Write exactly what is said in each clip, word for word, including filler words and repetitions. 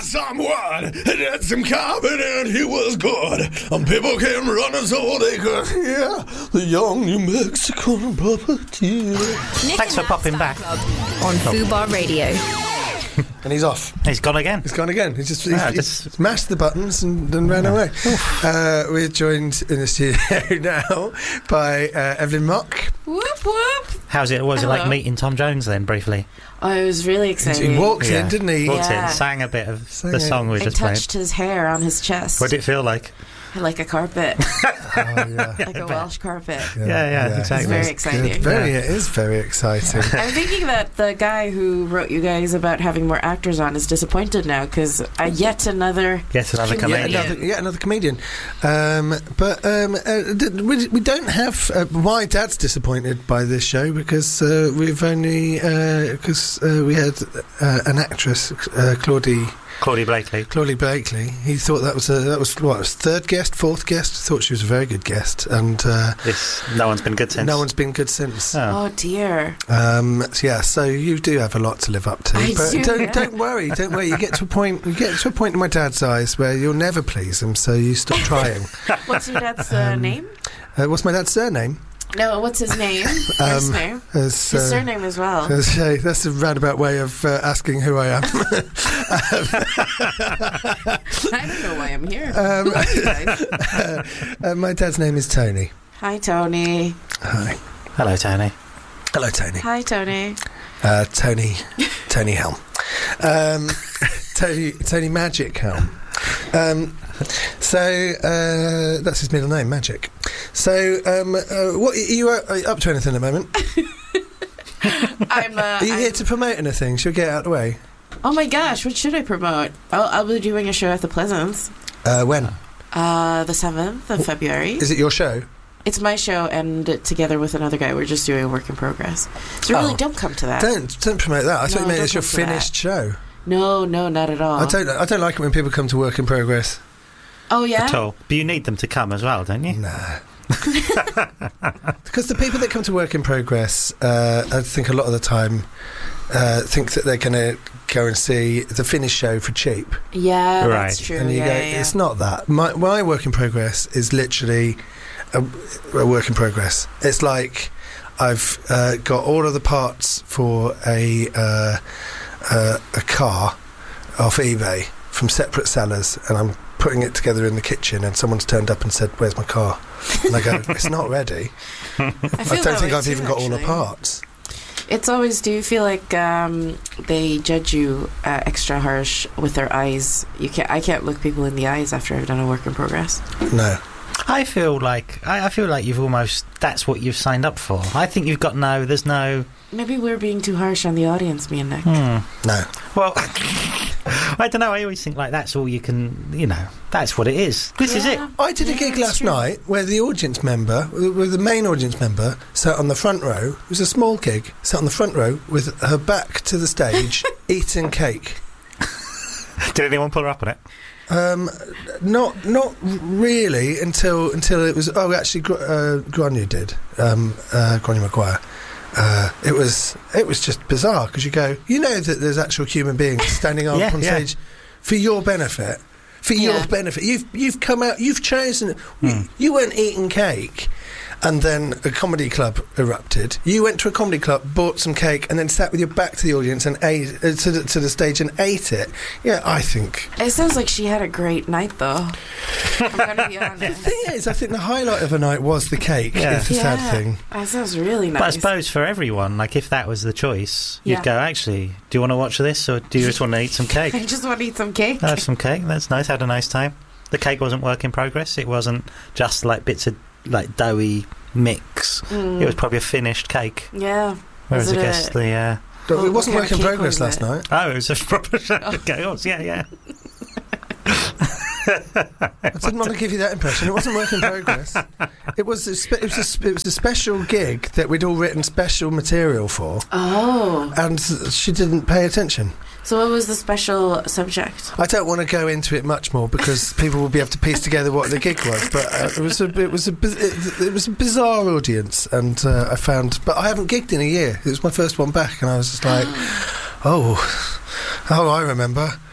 some wood, he did some carving and he was good. And people came running so they could hear the young New Mexican puppeteer. Thanks for popping back on Fubar Radio. And he's off. He's gone again. He's gone again. He's just, he's, Yeah, he's just- mashed the buttons and then ran away. Uh, we're joined in the studio now by uh, Evelyn Mock. Whoop whoop. How's it? Was it like Hello. meeting Tom Jones then, briefly? Oh, it was really exciting. He walked Yeah. in, didn't he? Walked Yeah. in, sang a bit of Sang the it. song we I just played. touched his hair on his chest. What did it feel like? Like a carpet. Oh, yeah. Like a Welsh carpet. Yeah, yeah, exactly. It's very It's exciting. good. Very, it is very exciting. I'm thinking that the guy who wrote you guys about having more actors on is disappointed now because uh, yet another. Yes, another Yeah, Yeah, comedian. another, yeah, another comedian. Um, but um, uh, d- we, we don't have. Uh, my dad's disappointed by this show because uh, we've only because uh, uh, we had uh, an actress, uh, Claudie. Claudia Blakely. Claudie Blakely. He thought that was a, that was what was third guest, fourth guest. Thought she was a very good guest, and uh, This, no one's been good since. no one's been good since. Oh. Oh dear. Um, so yeah, so you do have a lot to live up to, I but do, don't yeah. don't worry, don't worry. You get to a point, you get to a point in my dad's eyes where you'll never please him, so you stop trying. What's your dad's uh, Um, name? Uh, what's my dad's surname? No, what's his name? First Um, name. His, His uh, surname as well. That's, uh, that's a roundabout way of uh, asking who I am. I don't know why I'm here. Um, Hi, you guys. uh, my dad's name is Tony. Hi, Tony. Hi. Hello, Tony. Hello, Tony. Hi, Tony. Uh, Tony. Tony Helm. Um, Tony. Tony Magic Helm. Um, so uh, that's his middle name, Magic. So, um, uh, what are you uh, up to? Anything at the moment? I'm. Uh, Are you I'm- here to promote anything? Shall we get out of the way? Oh my gosh, what should I promote? I'll, I'll be doing a show at the Pleasance. Uh, when Uh, the seventh of February. is it your show? It's my show, and together with another guy, we're just doing a work in progress. So really, Oh. don't come to that. Don't don't promote that. I thought No, you meant don't it's your come to that. finished show. No, no, not at all. I don't. I don't like it when people come to work in progress. Oh yeah. At all. But you need them to come as well, don't you? Nah. Because the people that come to work in progress, uh, I think a lot of the time, uh, think that they're going to go and see the finished show for cheap. Yeah, Right. that's true. And you yeah, go, yeah. it's not that. My, my work in progress is literally a, a work in progress. It's like I've uh, got all of the parts for a uh, uh, a car off eBay from separate sellers, and I'm putting it together in the kitchen, and someone's turned up and said, "Where's my car?" And I go, "It's not ready." I, I feel don't that think way I've too, even got all the actually. parts. It's always. Do you feel like um, they judge you uh, extra harsh with their eyes? You can't. I can't look people in the eyes after I've done a work in progress. No. I feel like I, I feel like you've almost that's what you've signed up for. I think you've got no. There's no. Maybe we're being too harsh on the audience, me and Nick. Hmm. No. Well, I don't know. I always think like that's all you can. You know, that's what it is. This is it. Yeah. I did a Yeah, gig it's last true. night where the audience member, with the main audience member, sat on the front row. It was a small gig, sat on the front row with her back to the stage, eating cake. Did anyone pull her up on it? Um, not not really until until it was. Oh, actually, Gr- uh, Grania did. Um, uh, Grania Maguire. Uh, it was it was just bizarre because you go, you know that there's actual human beings standing up Yeah, on yeah. stage for your benefit, for your Yeah. benefit. You've you've come out, you've chosen. You, you weren't eating cake, and then a comedy club erupted. You went to a comedy club, bought some cake, and then sat with your back to the audience and ate uh, to the, to the stage and ate it. Yeah, I think. It sounds like she had a great night, though. I'm gonna be honest. The thing is, I think the highlight of the night was the cake. Yeah. It's the yeah, sad thing. that sounds really nice. But I suppose for everyone, like if that was the choice, you'd Yeah. go, actually, do you want to watch this or do you just want to eat some cake? I just want to eat some cake. Have some cake. That's nice. Had a nice time. The cake wasn't work in progress. It wasn't just like bits of like doughy mix. Mm. It was probably a finished cake. Yeah. Whereas Was I it guess a- the uh, But Well, it wasn't what work kind in of cake progress was last it? night. oh, it was a proper chaos. Yeah, yeah. I didn't want to give you that impression. It wasn't work in progress. It was a spe- it was a, sp- it was a special gig that we'd all written special material for, Oh. and s- she didn't pay attention. So what was the special subject? I don't want to go into it much more because people will be able to piece together what the gig was. But uh, it was a it was a biz- it, it was a bizarre audience, and uh, I found. But I haven't gigged in a year. It was my first one back, and I was just like, oh, oh, I remember.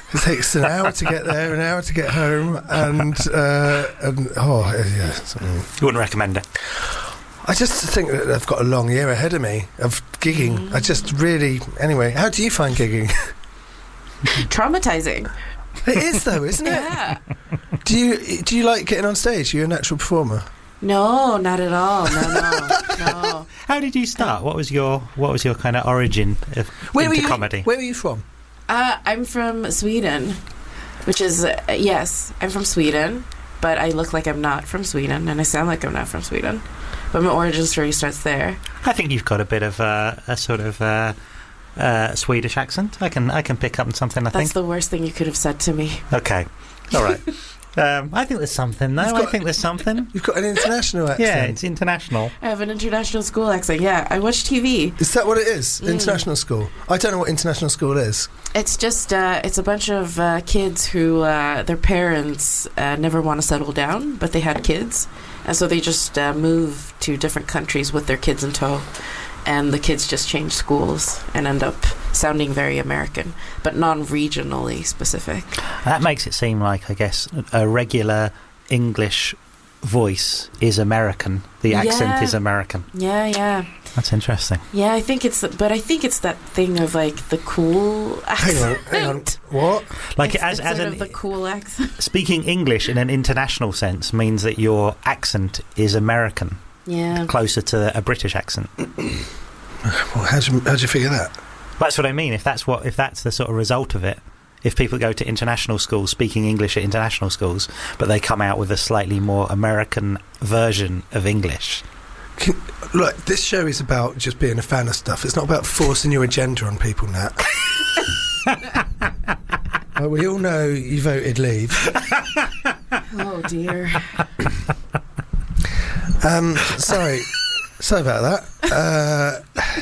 It takes an hour to get there, an hour to get home, and uh, and oh yeah. You wouldn't recommend it? I just think that I've got a long year ahead of me of gigging. Mm. I just really anyway. How do you find gigging? Traumatizing. It is though, isn't it? Yeah. Do you do you like getting on stage? Are you a natural performer? No, not at all. No, no, no. How did you start? What was your What was your kind of origin of, where into were you, comedy? Where were you from? Uh, I'm from Sweden, which is uh, yes, I'm from Sweden, but I look like I'm not from Sweden, and I sound like I'm not from Sweden. But my origin story starts there. I think you've got a bit of uh, a sort of uh, uh, Swedish accent. I can I can pick up on something. I That's think the worst thing you could have said to me. Okay, all right. Um, I think there's something, though. Got, I think there's something. You've got an international accent. Yeah, it's international. I have an international school accent, yeah. I watch T V. Is that what it is? Mm. International school? I don't know what international school is. It's just, uh, it's a bunch of uh, kids who, uh, their parents uh, never want to settle down, but they had kids. And so they just uh, move to different countries with their kids in tow. And the kids just change schools and end up sounding very American, but non-regionally specific. That makes it seem like, I guess, a regular English voice is American. The accent Yeah. is American. Yeah, yeah. That's interesting. Yeah, I think it's, but I think it's that thing of like the cool accent. Hang on, hang on. What? Like it's, as it's as sort an, of the cool accent. speaking English in an international sense means that your accent is American, Yeah. closer to a British accent. Well, how'd you, how'd you figure that? That's what I mean. If that's what, if that's the sort of result of it, if people go to international schools speaking English at international schools, but they come out with a slightly more American version of English. Can, look, this show is about just being a fan of stuff. It's not about forcing your agenda on people, Nat. Well, we all know you voted leave. Oh dear. Um, sorry. Sorry about that. Uh,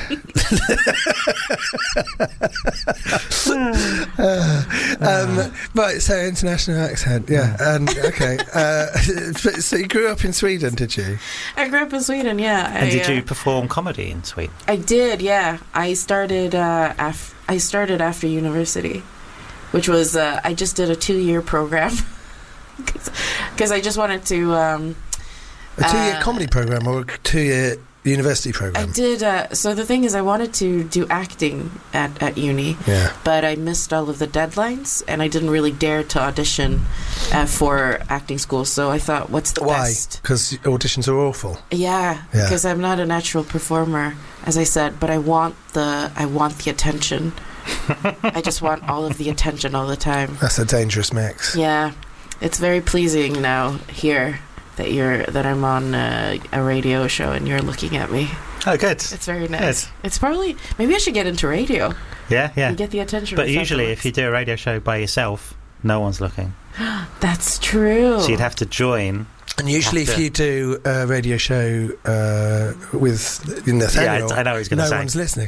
uh, um, right, so international accent, yeah. And okay. Uh, but, so you grew up in Sweden, did you? I grew up in Sweden, yeah. And I, did uh, you perform comedy in Sweden? I did, yeah. I started uh, af- I started after university, which was uh, I just did a two-year program because I just wanted to. Um, A two-year uh, comedy program or a two-year university program? I did. Uh, so the thing is, I wanted to do acting at, at uni, Yeah. but I missed all of the deadlines, and I didn't really dare to audition uh, for acting school. So I thought, what's the Why? best? Because auditions are awful. Yeah, Yeah. because I'm not a natural performer, as I said, but I want the I want the attention. I just want all of the attention all the time. That's a dangerous mix. Yeah, it's very pleasing now here that you're that I'm on uh, a radio show and you're looking at me. Oh, good. It's very nice. Good. It's probably maybe I should get into radio. Yeah, yeah. And get the attention. But without usually, the if you do a radio show by yourself, no one's looking. That's true. So you'd have to join. And usually, if Have to- you do a radio show uh, with Nathaniel, Yeah, I, I know what he's going to no say. one's listening.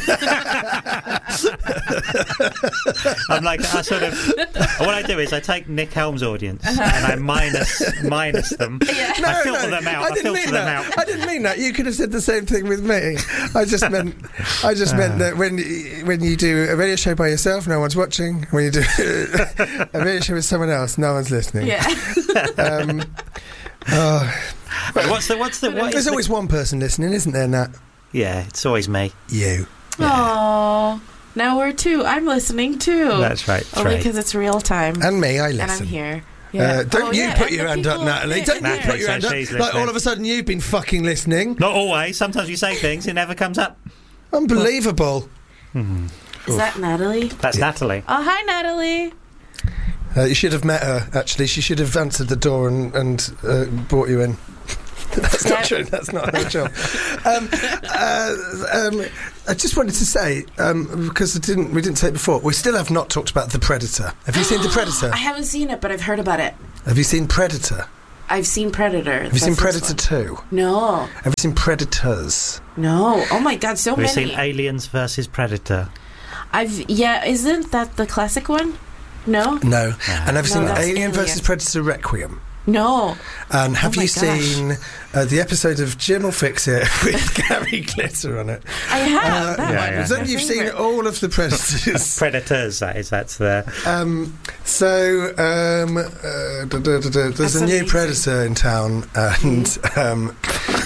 I'm like, I sort of. What I do is I take Nick Helm's audience and I minus minus them. Yeah. No, I filter no, them out. I I, didn't filter mean them that. out. I didn't mean that. You could have said the same thing with me. I just meant, I just meant that when you- when you do a radio show by yourself, no one's watching. When you do a radio show with someone else, no one's listening. Yeah. Um, oh, Wait, what's the what's the what there's is the- always one person listening, isn't there, Nat? Yeah, it's always me. You. Aww. Now we're two. I'm listening too. That's right. That's Only right. because it's real time. And me, I And listen. I'm here. Uh, Yeah. don't Oh, you yeah, put and your the hand up, people- Natalie. yeah, Don't you yeah. put your So hand up. she's Like listening. all of a sudden you've been fucking listening. Not always. Sometimes you say things, it never comes up. Unbelievable. Hmm. Is that Natalie? That's Natalie. Oh, hi, Natalie. Uh, you should have met her, actually. She should have answered the door and, and uh, brought you in. That's not Yeah. true. That's not her job. Um, uh, um, I just wanted to say, um, because I didn't, we didn't say it before, we still have not talked about The Predator. Have you seen The Predator? I haven't seen it, but I've heard about it. Have you seen Predator? I've seen Predator. Have you seen Predator two? No. Have you seen Predators? No. Oh my God, so Have you many. seen Aliens versus Predator? I've yeah. Isn't that the classic one? No. No. And have you No, seen that's Alien Alien. versus Predator Requiem? No. And have Oh my you gosh. seen uh, the episode of Jim will Fix It with Gary Glitter on it? I have. Uh, that yeah, one yeah. is Then my you've favorite. seen all of the Predators. Predators, that is, that's the... Um, so um, uh, da, da, da, da, there's That's a new amazing. Predator in town, and um,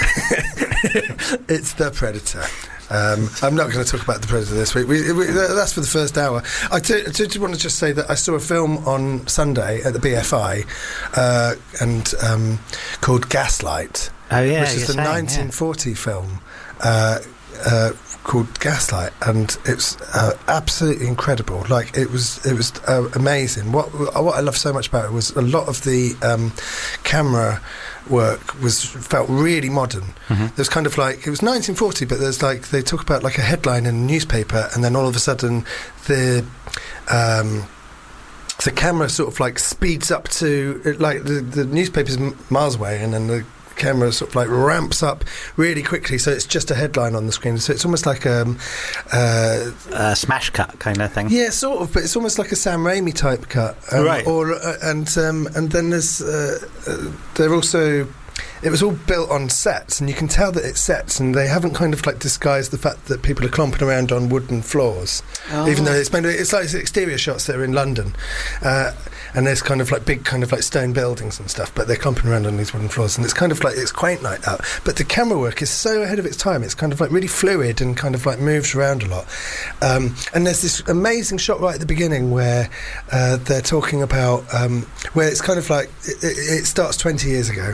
it's the Predator. Um, I'm not going to talk about the Predator this week. We, we, that's for the first hour. I do, I do want to just say that I saw a film on Sunday at the B F I, uh, and um, called Gaslight, Oh, yeah, which is you're the saying, yeah. nineteen forty film. Uh, uh, called Gaslight, and it's uh, absolutely incredible. Like it was, it was uh, amazing. What what I love so much about it was a lot of the um, camera work was felt really modern. Mhm. There's kind of like it was nineteen forty, but there's like they talk about like a headline in a newspaper, and then all of a sudden the um, the camera sort of like speeds up to like the the newspaper's m- miles away, and then the camera sort of like ramps up really quickly, so it's just a headline on the screen. So it's almost like um, uh, Uh, smash cut kind of thing. yeah, sort of, but it's almost like a Sam Raimi type cut, um, Right. Or uh, and um, and then there's uh, uh, they're also. It was all built on sets, and you can tell that it's sets, and they haven't kind of like disguised the fact that people are clomping around on wooden floors, Oh. even though it's made. It's like exterior shots that are in London, uh, and there's kind of like big kind of like stone buildings and stuff, but they're clomping around on these wooden floors, and it's kind of like it's quaint like that. But the camera work is so ahead of its time. It's kind of like really fluid and kind of like moves around a lot. Um, and there's this amazing shot right at the beginning where uh, they're talking about um, where it's kind of like it, it, it starts twenty years ago.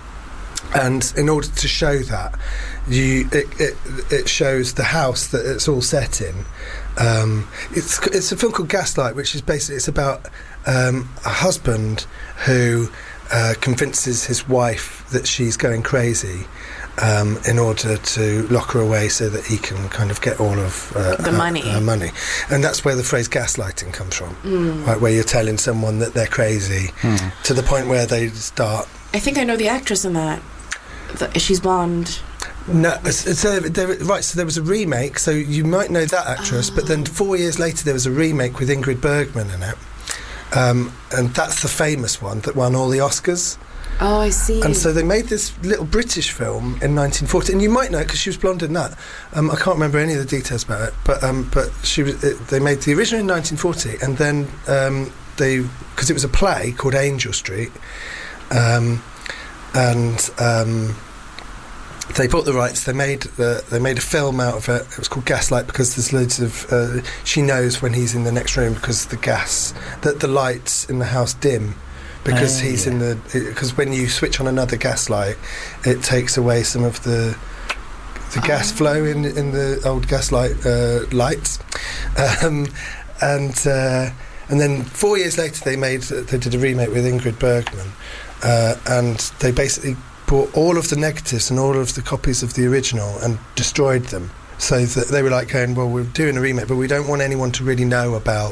And in order to show that, you it, it, it shows the house that it's all set in. Um, it's it's a film called Gaslight, which is basically it's about um, a husband who uh, convinces his wife that she's going crazy um, in order to lock her away so that he can kind of get all of uh, The her, money. her money. And that's where the phrase gaslighting comes from, Mm. right? Where you're telling someone that they're crazy Hmm. to the point where they start. I think I know the actress in that. The, she's blonde. No, so there, right. So there was a remake. So you might know that actress, but then four years later there was a remake with Ingrid Bergman in it, um, and that's the famous one that won all the Oscars. Oh, I see. And so they made this little British film in nineteen forty, and you might know it because she was blonde in that. Um, I can't remember any of the details about it, but um, but she was. It, they made the original in nineteen forty, and then um, they because it was a play called Angel Street. Um, and um, they bought the rights. They made the, they made a film out of it. It was called Gaslight because there's loads of. Uh, she knows when he's in the next room because the gas, that the lights in the house dim, because Oh, he's yeah. in the. Because when you switch on another gas light, it takes away some of the. The gas Oh. flow in in the old gaslight uh, lights, um, and uh, and then four years later they made they did a remake with Ingrid Bergman. Uh, and they basically bought all of the negatives and all of the copies of the original and destroyed them. So that they were like going, well, we're doing a remake, but we don't want anyone to really know about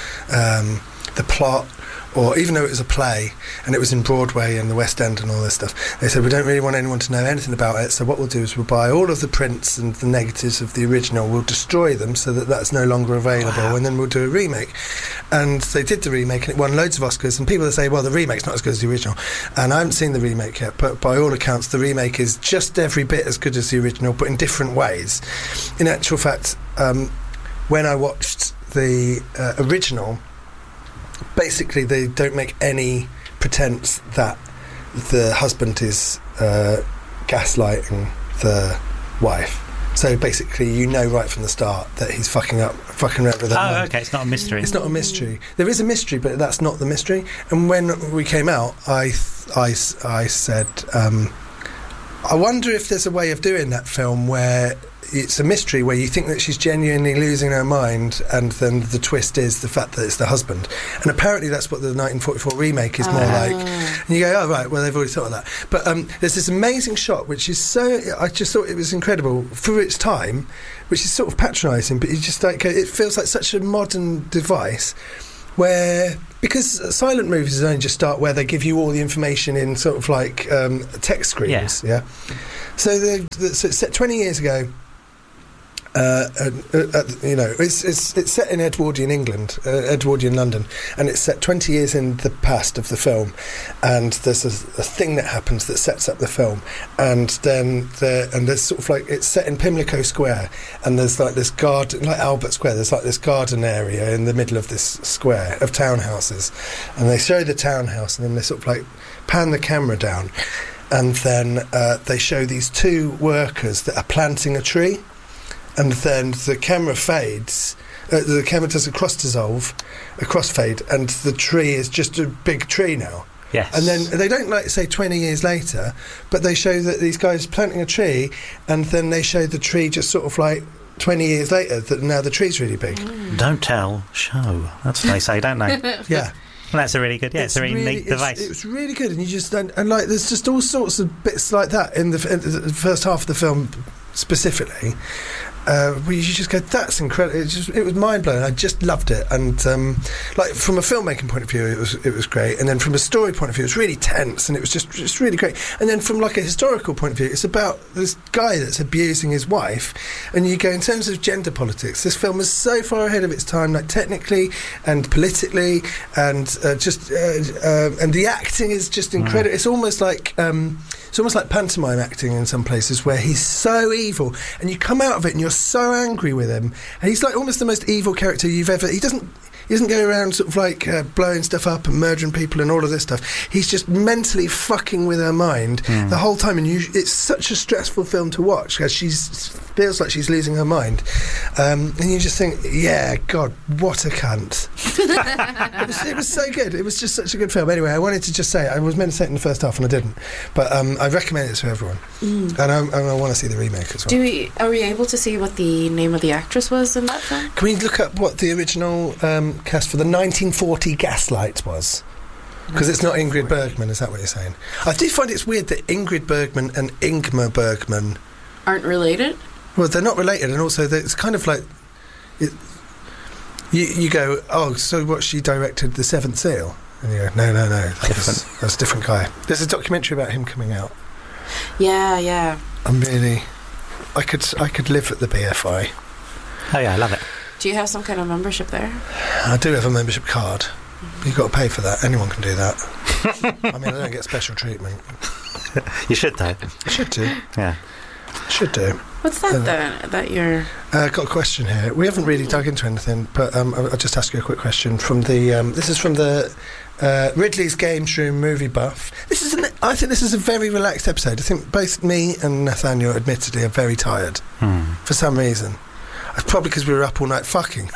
um, the plot, or even though it was a play and it was in Broadway and the West End and all this stuff. They said, we don't really want anyone to know anything about it, so what we'll do is we'll buy all of the prints and the negatives of the original, we'll destroy them so that that's no longer available, Wow. and then we'll do a remake. And they did the remake and it won loads of Oscars, and people that say, well, the remake's not as good as the original, and I haven't seen the remake yet, but by all accounts the remake is just every bit as good as the original, but in different ways. In actual fact, um, when I watched the uh, original, basically they don't make any pretense that the husband is uh, gaslighting the wife. So basically you know right from the start that he's fucking up, fucking around with her Oh, mum. okay, it's not a mystery. It's not a mystery. There is a mystery, but that's not the mystery. And when we came out, I th- I, s- I said, um, I wonder if there's a way of doing that film where it's a mystery, where you think that she's genuinely losing her mind, and then the twist is the fact that it's the husband. And apparently that's what the nineteen forty-four remake is more Ah. like. And you go, oh, right, well, they've already thought of that. But um, there's this amazing shot, which is so... I just thought it was incredible for its time, which is sort of patronising, but you just like... It feels like such a modern device where... Because silent movies only just start where they give you all the information in sort of like um, text screens, yeah? So, the, the, so it's set twenty years ago, Uh, and, uh, uh, you know, it's it's it's set in Edwardian England, uh, Edwardian London, and it's set twenty years in the past of the film. And there's a, a thing that happens that sets up the film, and then the and there's sort of like it's set in Pimlico Square, and there's like this garden, like Albert Square. There's like this garden area in the middle of this square of townhouses, and they show the townhouse, and then they sort of like pan the camera down, and then uh, they show these two workers that are planting a tree. And then the camera fades, uh, the camera does a cross dissolve, a crossfade, and the tree is just a big tree now. Yes. And then they don't like say twenty years later, but they show that these guys planting a tree, and then they show the tree just sort of like twenty years later that now the tree's really big. Mm. Don't tell, show. That's what they say, don't they? Yeah. Well, that's a really good, yeah, it's, it's a really, really neat device. It's, it's really good, and you just don't, and like there's just all sorts of bits like that in the, in the first half of the film specifically. Uh, where you just go, that's incredible. It just it was mind blowing. I just loved it, and um, like from a filmmaking point of view, it was it was great. And then from a story point of view, it was really tense, and it was just just really great. And then from like a historical point of view, it's about this guy that's abusing his wife, and you go in terms of gender politics. This film is so far ahead of its time, like technically and politically, and uh, just uh, uh, and the acting is just incredible. Mm. It's almost like. Um, It's almost like pantomime acting in some places where he's so evil and you come out of it and you're so angry with him, and he's like almost the most evil character you've ever... He doesn't... He doesn't go around sort of like uh, blowing stuff up and murdering people and all of this stuff. He's just mentally fucking with her mind mm. the whole time, and you, it's such a stressful film to watch because she feels like she's losing her mind, um, and you just think, yeah, God, what a cunt. it, was, it was so good. It was just such a good film. Anyway, I wanted to just say, I was meant to say it in the first half and I didn't, but um, I recommend it to everyone, mm. and, I, and I want to see the remake as well. Do we, are we able to see what the name of the actress was in that film? Can we look up what the original um, cast for the nineteen forty Gaslight was? Because it's not Ingrid Bergman, is that what you're saying? I do find it's weird that Ingrid Bergman and Ingmar Bergman aren't related. Well, they're not related, and also it's kind of like it, you you go, oh, so what? She directed The Seventh Seal, and you go, no, no, no, that was, that's a different guy. There's a documentary about him coming out. Yeah, yeah. I'm really, I could I could live at the B F I. Oh yeah, I love it. Do you have some kind of membership there? I do have a membership card. Mm-hmm. You've got to pay for that. Anyone can do that. I mean, I don't get special treatment. You should, though. I should do. Yeah. Should do. What's that, uh, that, that you're... Uh, got a question here. We haven't really dug into anything, but um, I'll just ask you a quick question. From the um, This is from the uh, Ridley's Games Room Movie Buff. This is an, I think this is a very relaxed episode. I think both me and Nathaniel, admittedly, are very tired hmm. for some reason. It's probably because we were up all night fucking.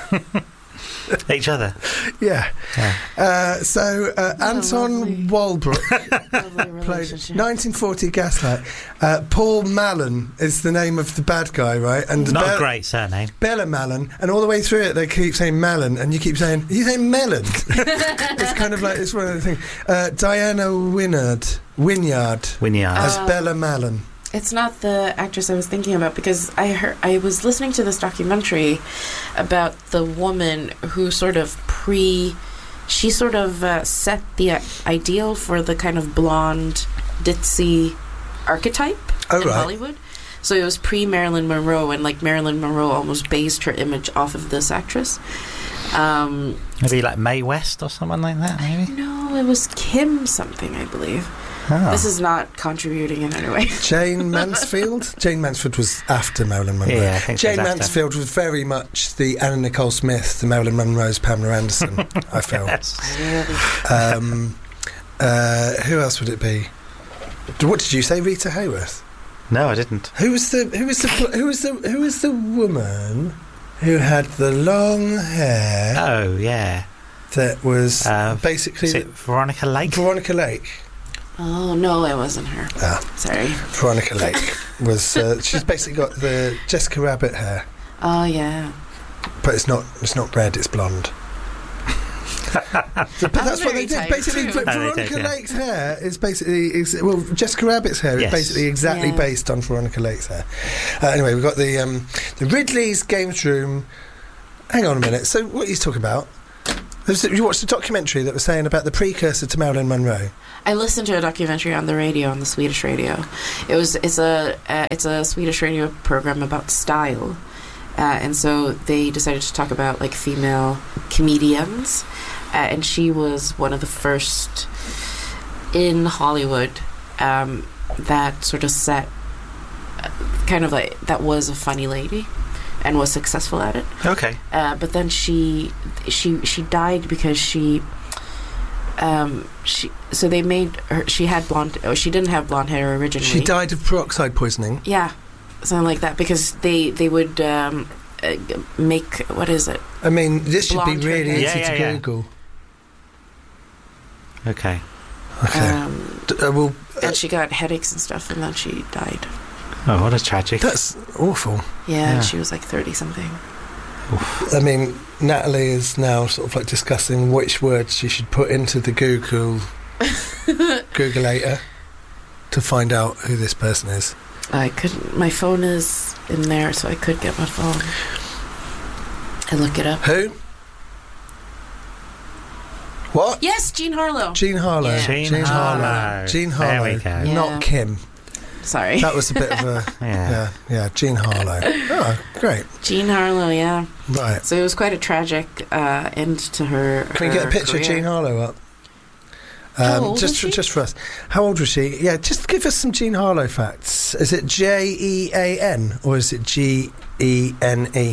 Each other. Yeah. yeah. Uh, so uh, Anton lovely. Walbrook played nineteen forty Gaslight. Uh, Paul Mallon is the name of the bad guy, right? And not Be- a great surname. Bella Mallon, and all the way through it they keep saying Mallon, and you keep saying, are you saying melon? It's kind of like, it's one of the things. Uh, Diana Wynyard, Wynyard, Wynyard. as uh, Bella Mallon. It's not the actress I was thinking about, because I heard, I was listening to this documentary about the woman who sort of pre... She sort of uh, set the uh, ideal for the kind of blonde, ditzy archetype oh, in right. Hollywood. So it was pre-Marilyn Monroe, and like Marilyn Monroe almost based her image off of this actress. Um, maybe like Mae West or someone like that, maybe? No, it was Kim something, I believe. Oh. This is not contributing in any way. Jane Mansfield? Jane Mansfield was after Marilyn Monroe. Yeah, I think Jane after. Mansfield was very much the Anna Nicole Smith, the Marilyn Monroe's Pamela Anderson, I felt. Yes. Um, uh, who else would it be? What did you say, Rita Hayworth? No, I didn't. Who was the who was the who was the who was the woman who had the long hair? Oh yeah, that was uh, basically is it Veronica Lake. Veronica Lake. Oh no, it wasn't her. Ah, sorry. Veronica Lake was. Uh, she's basically got the Jessica Rabbit hair. Oh yeah. But it's not. It's not red. It's blonde. But that's what they did. Basically, too. Veronica oh, did, yeah. Lake's hair is basically is, well, Jessica Rabbit's hair yes. is basically exactly yeah. based on Veronica Lake's hair. Uh, anyway, we've got the um, the Ridley's Games Room. Hang on a minute. So, what are you talking about? There's- You watched a documentary that was saying about the precursor to Marilyn Monroe. I listened to a documentary on the radio, on the Swedish radio. It was it's a uh, it's a Swedish radio program about style, uh, and so they decided to talk about like female comedians, uh, and she was one of the first in Hollywood um, that sort of set uh, kind of like that was a funny lady and was successful at it. Okay. Uh, but then she she she died because she um she so they made her she had blonde or she didn't have blonde hair originally. She died of peroxide poisoning. Yeah, something like that, because they they would um uh, make, what is it? I mean, this should be Blonde really hair. easy Yeah, to yeah, yeah. Google. Okay. Okay. Um, D- uh, well, uh, and she got headaches and stuff, and then she died. Oh, what a tragic. that's awful. Yeah, Yeah. and she was like thirty something. I mean, Natalie is now sort of like discussing which words she should put into the Google Googleator to find out who this person is. I couldn't. My phone is in there, so I could get my phone and look it up. Who? What? Yes, Jean Harlow. Jean Harlow. Yeah. Jean Harlow. Jean There Harlow. we go. Yeah. Not Kim. Sorry, That was a bit of a Yeah. yeah, yeah. Jean Harlow. Oh, great. Jean Harlow. Yeah. Right. So it was quite a tragic uh, end to her. Can we get a her picture of career. Jean Harlow up? How Um, old just was for, she? just for us. How old was she? Yeah, just give us some Jean Harlow facts. Is it J E A N or is it G E N E?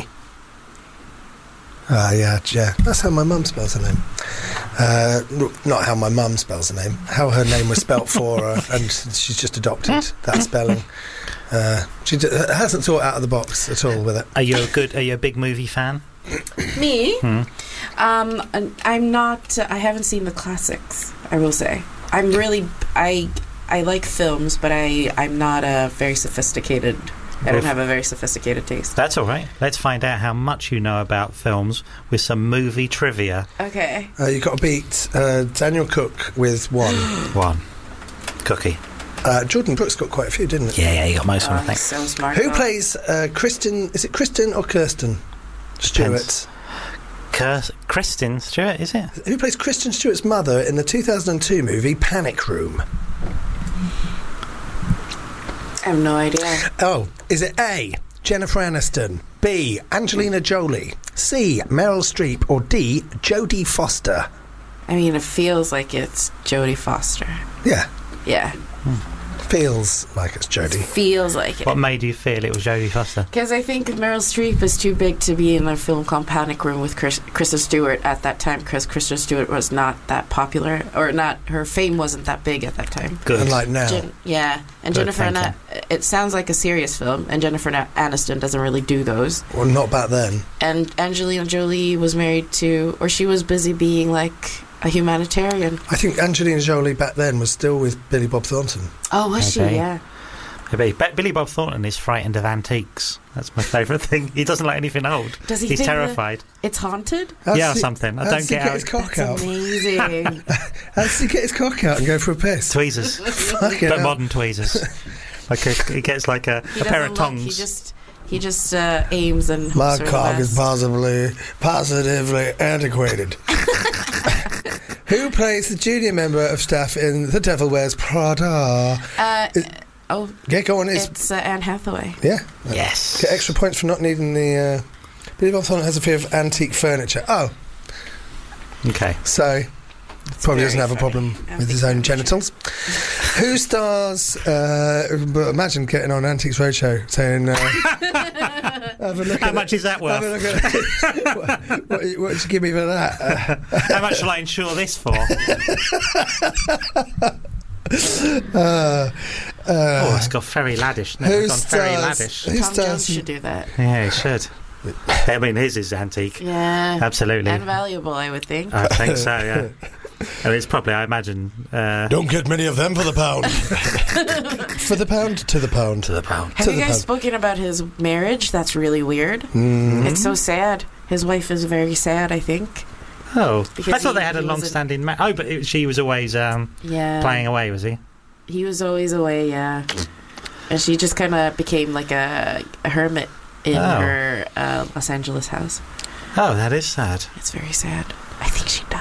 Ah, yeah, yeah. That's how my mum spells her name. Uh, n- not how my mum spells her name. How her name was spelt for her, and she's just adopted that spelling. Uh, she d- hasn't thought out of the box at all with it. Are you a good? Are you a big movie fan? Me? Hmm. Um, and I'm not. Uh, I haven't seen the classics. I will say. I'm really. I I like films, but I I'm not a very sophisticated. I don't Oof. have a very sophisticated taste. That's all right. Let's find out how much you know about films with some movie trivia. Okay. Uh, you've got to beat uh, Daniel Cook with one. One. Cookie. Uh, Jordan Brooks got quite a few, didn't it? Yeah, yeah, you got most of them, I Oh, think. he's so smart. Who though. plays uh, Kristen? Is it Kristen or Kirsten Stewart? Kir- Kristen Stewart, is it? Who plays Kristen Stewart's mother in the two thousand two movie Panic Room? I have no idea. Oh, is it A, Jennifer Aniston, B, Angelina Jolie, C, Meryl Streep, or D, Jodie Foster? I mean, it feels like it's Jodie Foster. Yeah, Yeah, feels like it's Jodie. feels like it. What made you feel it was Jodie Foster? Because I think Meryl Streep is too big to be in a film called Panic Room with Chris, Kristen Stewart at that time, because Kristen Stewart was not that popular, or not, her fame wasn't that big at that time. Good. Unlike now. Jen- yeah, and Good Jennifer, thinking. Ana- it sounds like a serious film, and Jennifer Na- Aniston doesn't really do those. Well, not back then. And Angelina Jolie was married to, or she was busy being like a humanitarian. I think Angelina Jolie back then was still with Billy Bob Thornton. Oh, was Okay. she? Yeah. Maybe. But Billy Bob Thornton is frightened of antiques. That's my favourite thing. He doesn't like anything old. Does he He's think that terrified. it's haunted? How's Yeah, or he- something. I how's don't he get get out. his cock That's out. amazing. How does he get his cock out and go for a piss? Tweezers. Fucking But hell. modern tweezers. Like a, he gets like a, He a pair doesn't of look, tongs. He just he just uh, aims and My hopes for the cock is best. possibly positively antiquated. Who plays the junior member of staff in The Devil Wears Prada? Uh, It- oh, Get going. It's, it's uh, Anne Hathaway. yeah. Yes. Get extra points for not needing the. Uh, Billy Bob Thornton has a fear of antique furniture. Oh, Okay. so probably very doesn't have a funny. problem with Antique his own furniture. genitals. Who stars? Uh, but imagine getting on Antiques Roadshow saying, uh, "Have a look How at much it. is that Have a worth? look at it. what, what, what did you give me for that?" Uh, How much shall I insure this for? uh, Oh, uh, it's got very laddish. No, who it's gone very stars? laddish. Who Tom Jones stars? should do that. Yeah, he should. I mean, his is antique. Yeah. Absolutely. And valuable, I would think. I think so, yeah. And it's probably, I imagine, uh, Don't get many of them for the pound. For the pound, to the pound. to the pound. Have to you the guys pound. spoken about his marriage? That's really weird. Mm. It's so sad. His wife is very sad, I think. Oh, Because I thought he- they had a he was long-standing marriage. Oh, but it, she was always um, Yeah. playing away, was he? He was always away, yeah. And she just kind of became like a, a hermit in Oh. her uh, Los Angeles house. Oh, that is sad. It's very sad. I think she died.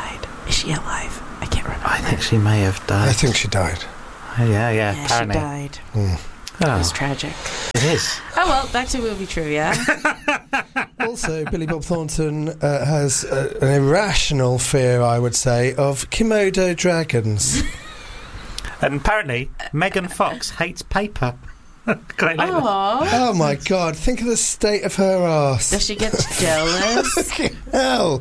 I think she may have died. I think she died. Oh, yeah, yeah, Yeah, she apparently. died. Mm. Oh, It's tragic. it is. Oh well, back to movie trivia. Also, Billy Bob Thornton uh, has uh, an irrational fear, I would say, of Komodo dragons. And apparently, Megan Fox hates paper. Great name. Oh, Oh my God! Think of the state of her ass. does she get jealous? Fucking hell!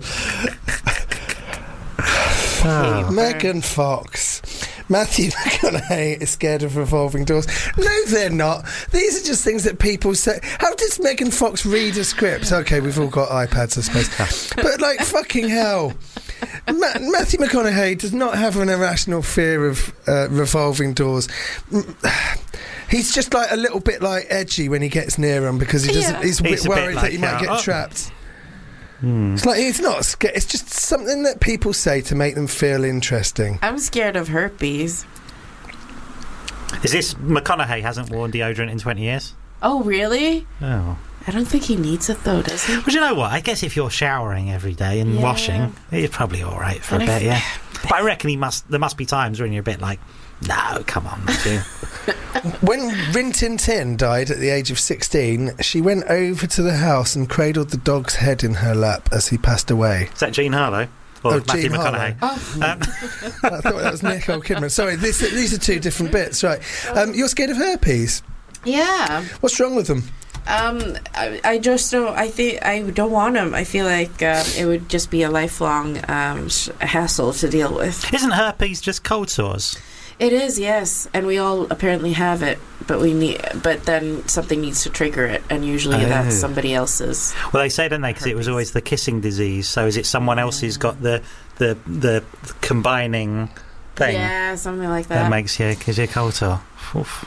Oh. Megan Fox. Matthew McConaughey is scared of revolving doors. No, they're not. These are just things that people say. How does Megan Fox read a script? Okay, we've all got iPads, I suppose. But, like, fucking hell. Ma- Matthew McConaughey does not have an irrational fear of uh, revolving doors. He's just, like, a little bit, like, edgy when he gets near them because he doesn't, Yeah. he's, He's a w- bit worried like that he might how- get oh. trapped. Hmm. It's like, it's not scared. It's just something that people say to make them feel interesting. I'm scared of herpes. Is this McConaughey hasn't worn deodorant in twenty years? Oh, really? Oh. I don't think he needs it though, does he? Well, you know what? I guess if you're showering every day and Yeah. washing, you're probably all right for And a if- bit, yeah. But I reckon he must. There must be times when you're a bit like, no, come on, Matthew. When Rin Tin Tin died at the age of sixteen, she went over to the house and cradled the dog's head in her lap as he passed away. Is that Jean Harlow or Oh, Matthew Jean McConaughey? Oh, Um, I thought that was Nicole Kidman. Sorry, this, these are two different bits, right. Um, you're scared of herpes. yeah. What's wrong with them? Um, I, I just don't. I think I don't want him. I feel like um, it would just be a lifelong um, sh- hassle to deal with. Isn't herpes just cold sores? It is, yes, and we all apparently have it, but we need. But then something needs to trigger it, and usually Oh. that's somebody else's. Well, they say, don't they? Because it was always the kissing disease. So is it someone else who's got the the the combining thing Yeah, something like that that. makes you gives you a cold sore? Oof.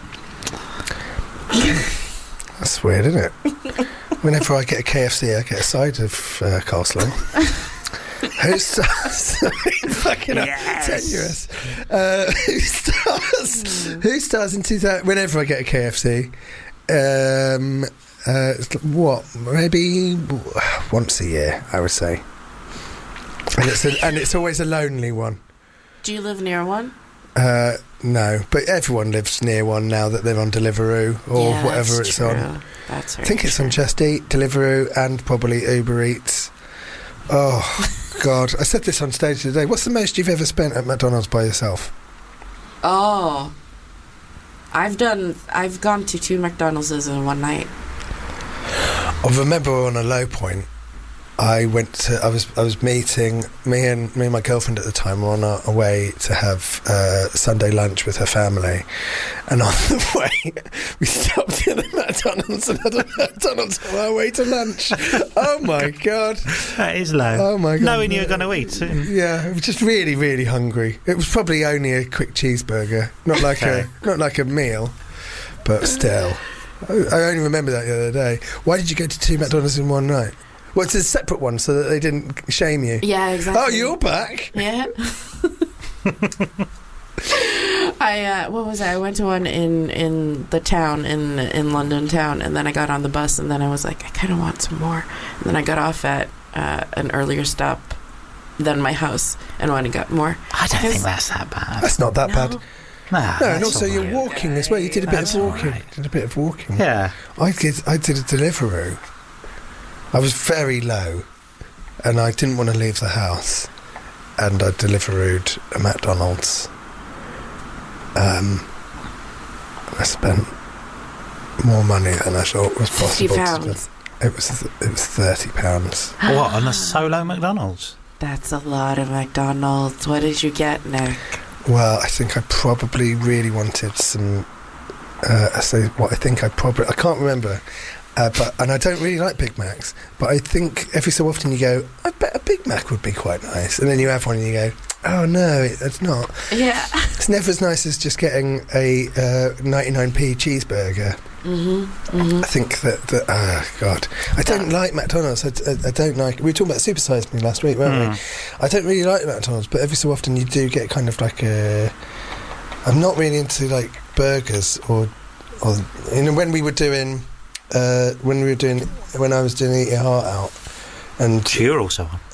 That's weird, isn't it? Whenever I get a K F C, I get a side of uh, coleslaw. Who stars? Fucking hell, Yes. tenuous. Uh, who stars? Who stars in two thousand? Whenever I get a K F C, um, uh, it's like, what? Maybe once a year, I would say. And it's a, and it's always a lonely one. Do you live near one? Uh, no, but everyone lives near one now that they're on Deliveroo or Yeah, whatever that's it's true. on. That's I think it's on Just Eat, Deliveroo, and probably Uber Eats. Oh, God. I said this on stage today. What's the most you've ever spent at McDonald's by yourself? Oh, I've done. I've gone to two McDonald's in one night. I remember on a low point, I went to. I was. I was meeting me and me and my girlfriend at the time were on our way to have uh, Sunday lunch with her family, and on the way we stopped at a McDonald's and had a McDonald's on our way to lunch. Oh my God! That is low. Oh my God! Knowing you were going to eat. Yeah, I was just really, really hungry. It was probably only a quick cheeseburger, not like Okay. a not like a meal, but still. I, I only remember that the other day. Why did you go to two McDonald's in one night? Well, it's a separate one so that they didn't shame you. Yeah, exactly. Oh, you're back. Yeah. I uh, what was I? I went to one in, in the town in in London town, and then I got on the bus, and then I was like, I kind of want some more. And then I got off at uh, an earlier stop than my house, and went and got more. I don't Because- think that's that bad. That's not that No. bad. Nah, No, and that's also all you're right. walking as well. You did a bit That's of all walking. right. Did a bit of walking. Yeah. I did. I did a Deliveroo. I was very low, and I didn't want to leave the house, and I Deliverooed a McDonald's. Um, I spent more money than I thought was Fifty possible. to pounds. spend. It was. It was thirty pounds. What, on a solo McDonald's? That's a lot of McDonald's. What did you get, Nick? Well, I think I probably really wanted some. Uh, I say what I think I probably. I can't remember. Uh, but and I don't really like Big Macs, but I think every so often you go, I bet a Big Mac would be quite nice, and then you have one and you go, oh no, it, it's not. Yeah. It's never as nice as just getting a uh, ninety-nine p cheeseburger. Mhm. Mhm. I think that that oh god, I don't like McDonald's. I, I, I don't like. We were talking about Supersize Me last week, weren't we? I don't really like McDonald's, but every so often you do get kind of like a. I'm not really into like burgers or, or you know when we were doing. Uh, when we were doing, when I was doing Eat Your Heart Out, and You're also on.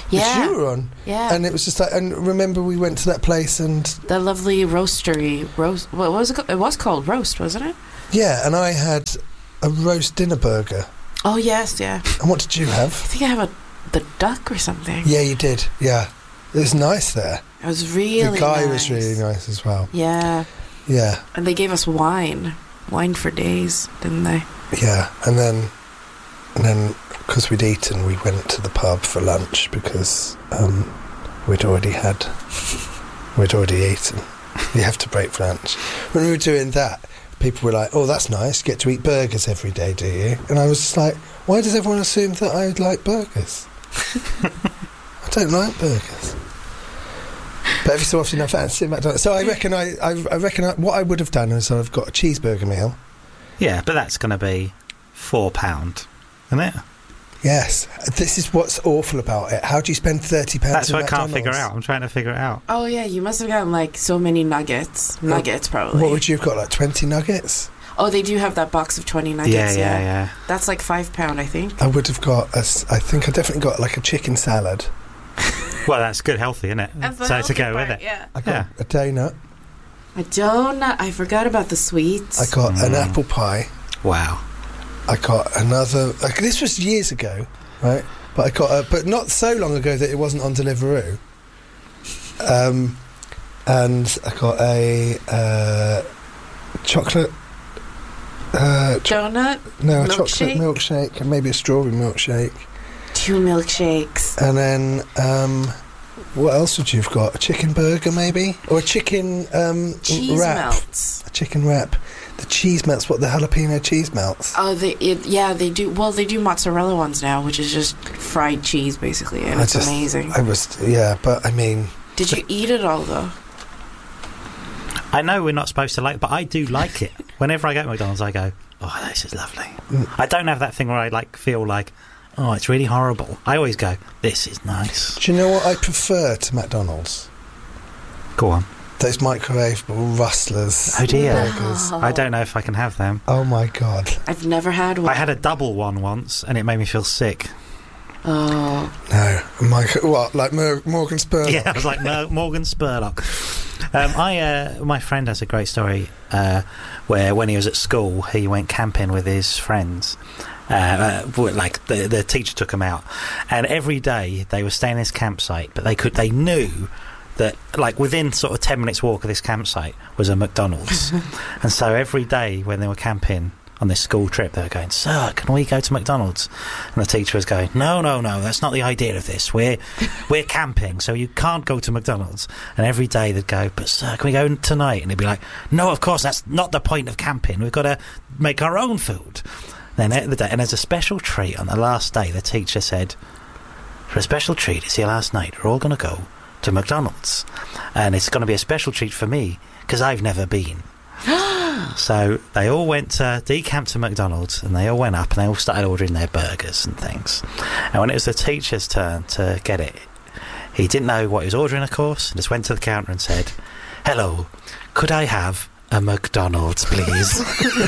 Yeah. which you were on. Yeah. And it was just like, and remember we went to that place and The lovely roastery roast. What was it called? It was called Roast, wasn't it? yeah, and I had a roast dinner burger. Oh yes, yeah. And what did you I have? think I have a the duck or something. Yeah, you did. Yeah, it was nice there. It was really. the guy nice. was really nice as well. Yeah, Yeah, and they gave us wine, wine for days, didn't they? yeah, and then and then because we'd eaten, we went to the pub for lunch because um, we'd already had we'd already eaten. You have to break for lunch. When we were doing that, people were like, "Oh, that's nice. You get to eat burgers every day, do you?" And I was just like, "Why does everyone assume that I like burgers? I don't like burgers." But every so often I fancy McDonald's. So I reckon I, I, I reckon I, what I would have done is I've got a cheeseburger meal. Yeah, but that's going to be four pound, isn't it? Yes, this is what's awful about it. How do you spend thirty pounds? That's at what I can't McDonald's? figure out. I'm trying to figure it out. Oh yeah, you must have gotten like so many nuggets. Nuggets, probably. What would you have got? Like twenty nuggets? Oh, they do have that box of twenty nuggets. yeah, Yeah, yeah, yeah. That's like five pound, I think. I would have got. A, s- I think I definitely got like a chicken salad. Well, that's good, healthy, isn't it? That's the So to healthy go part, with it. Yeah. I got Yeah. a donut. A donut. I forgot about the sweets. I got an Mm. apple pie. Wow. I got another. Like, this was years ago, right? But I got, a, but not so long ago that it wasn't on Deliveroo. Um, and I got a uh, chocolate. Uh, cho- donut. no, a milkshake? chocolate milkshake and maybe a strawberry milkshake. Two milkshakes. And then, um, what else would you have got? A chicken burger, maybe, or a chicken um, Cheese wrap. melts. A chicken wrap. The cheese melts. What the jalapeno cheese melts? Oh, they it, yeah, they do. Well, they do mozzarella ones now, which is just fried cheese basically, and I it's just- amazing. I was, yeah, but I mean, Did you eat it all though? I know we're not supposed to like, but I do like it. Whenever I go to McDonald's, I go, "Oh, this is lovely." Mm. I don't have that thing where I like feel like, "Oh, it's really horrible." I always go, "This is nice." do you know what I prefer to McDonald's? Go on. Those microwavable rustlers. Oh dear. burgers. I don't know if I can have them. Oh my god. I've never had one. I had a double one once, and it made me feel sick. Oh, No. Micro, what? Like Mor- Morgan Spurlock? Yeah, I was like, no, Morgan Spurlock. Um, I, uh, my friend has a great story uh, where when he was at school, he went camping with his friends. Uh, uh, like the the teacher took him out, and every day they were staying in this campsite, but they could they knew that like within sort of ten minutes walk of this campsite was a McDonald's, and so every day when they were camping on this school trip, they were going, "Sir, can we go to McDonald's?" And the teacher was going, "No, no, no, that's not the idea of this. We're we're camping, so you can't go to McDonald's." And every day they'd go, "But sir, can we go tonight?" And he'd be like, "No, of course, that's not the point of camping. We've got to make our own food." Then at the day, and as a special treat on the last day, the teacher said, "For a special treat, it's your last night. We're all going to go to McDonald's, and it's going to be a special treat for me because I've never been." So they all went to decamp to McDonald's, and they all went up and they all started ordering their burgers and things. And when it was the teacher's turn to get it, he didn't know what he was ordering, of course, and just went to the counter and said, "Hello, could I have a McDonald's, please?"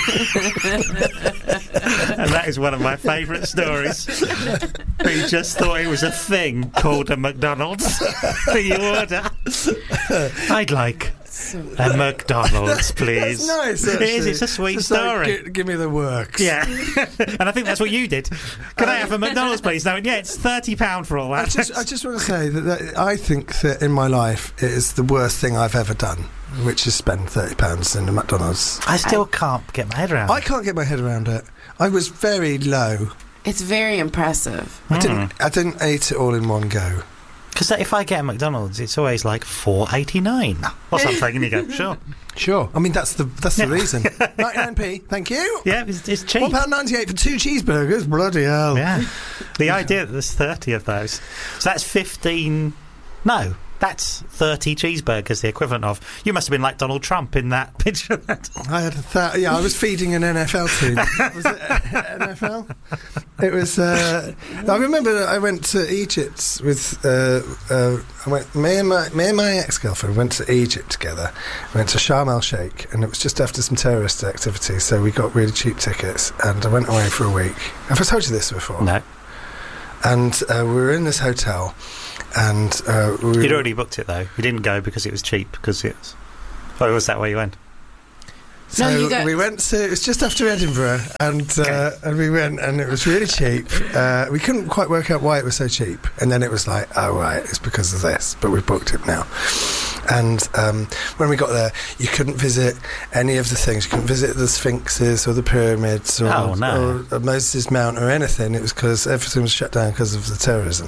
And that is one of my favourite stories. He just thought it was a thing called a McDonald's that you order. I'd like a McDonald's, please. That's nice, It actually. is, it's a sweet It's like, story. gi- give me the works. Yeah. And I think that's what you did. Can I have a McDonald's, please? No, yeah, it's thirty pounds for all I that. just, I just want to say that, that I think that in my life it is the worst thing I've ever done, which is spend thirty pounds in a McDonald's. I still can't get my head around I it. can't get my head around it. I was very low. it's very impressive. I didn't. I didn't eat it all in one go. Because if I get a McDonald's, it's always like four eighty-nine or something, and you go, sure. Sure. I mean, that's the that's the Yeah. reason. ninety-nine p. Thank you. Yeah, it's, it's cheap. One pound ninety-eight for two cheeseburgers. Bloody hell. Yeah. The idea that there's thirty of those. So that's fifteen. No, that's thirty cheeseburgers, the equivalent of. You must have been like Donald Trump in that picture. I had a th- yeah. I was feeding an N F L team. Was it N F L? It was. Uh, I remember that I went to Egypt with. Uh, uh, I went. Me and my me and my ex girlfriend went to Egypt together. We went to Sharm el Sheikh, and it was just after some terrorist activity. So we got really cheap tickets, and I went away for a week. Have I told you this before? No. And uh, we were in this hotel, and uh, we You'd already booked it though. You didn't go because it was cheap. Because it's. Oh, was that where you went? So No, you got- we went to, it was just after Edinburgh, and uh, and we went, and it was really cheap. Uh, we couldn't quite work out why it was so cheap, and then it was like, oh right, it's because of this, but we've booked it now. And um, when we got there, you couldn't visit any of the things. You couldn't visit the Sphinxes or the pyramids or, Oh, no. or, or Moses Mount or anything. It was because everything was shut down because of the terrorism.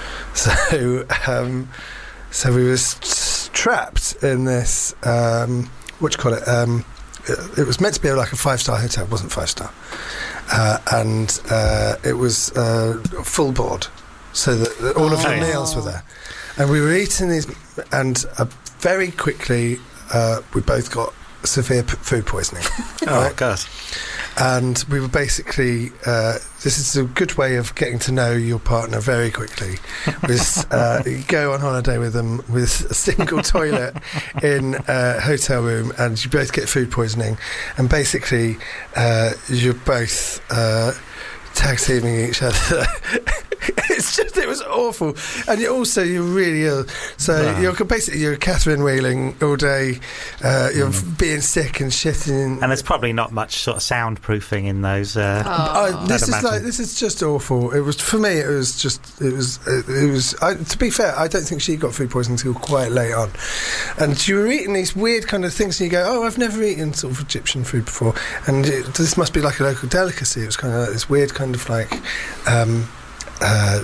So, um, so we were s- trapped in this. Um, what do you call it? Um, it was meant to be like a five-star hotel. It wasn't five-star. Uh, and uh, it was uh, full board, so that, that all of the Oh. meals were there. And we were eating these, and uh, very quickly uh, we both got severe p- food poisoning. Oh right? God! And we were basically, uh, this is a good way of getting to know your partner very quickly. Was uh, you go on holiday with them with a single toilet in a hotel room, and you both get food poisoning, and basically uh, you're both uh, tag teaming each other. It's just, it was awful, and you also you're really ill. So Wow. you're basically you're Catherine wheeling all day. Uh, you're Mm. being sick and shitting. And there's probably not much sort of soundproofing in those. Uh, I, Oh. this I'd is imagine. like this is just awful. It was for me. It was just it was it, it was. I, to be fair, I don't think she got food poisoning until quite late on, and you were eating these weird kind of things, and you go, "Oh, I've never eaten sort of Egyptian food before," and it, this must be like a local delicacy. It was kind of like this weird kind of like, um, uh,